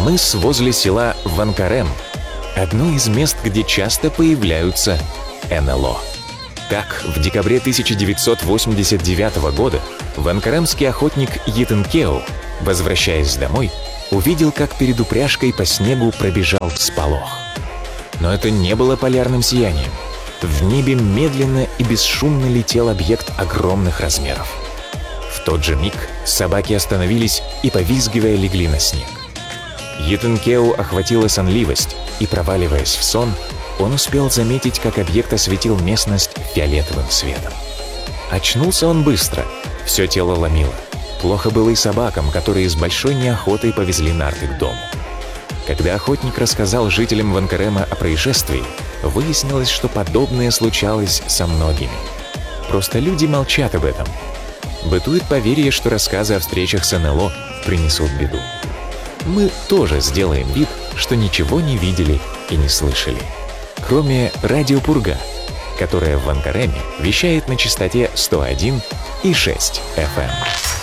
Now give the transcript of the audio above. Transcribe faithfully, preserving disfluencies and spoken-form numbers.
мыс возле села Ванкарем, одно из мест, где часто появляются эн эл о. Так, в декабре тысяча девятьсот восемьдесят девятого года ванкаремский охотник Йитен Кеу, возвращаясь домой, увидел, как перед упряжкой по снегу пробежал всполох. Но это не было полярным сиянием. В небе медленно и бесшумно летел объект огромных размеров. В тот же миг собаки остановились и, повизгивая, легли на снег. Йитен Кеу охватила сонливость, и, проваливаясь в сон, он успел заметить, как объект осветил местность фиолетовым светом. Очнулся он быстро, все тело ломило. Плохо было и собакам, которые с большой неохотой повезли нарты к дому. Когда охотник рассказал жителям Ванкарема о происшествии, выяснилось, что подобное случалось со многими. Просто люди молчат об этом. Бытует поверье, что рассказы о встречах с эн эл о принесут беду. Мы тоже сделаем вид, что ничего не видели и не слышали. Кроме радио Пурга, которое в Ванкареме вещает на частоте сто один и шесть эф эм.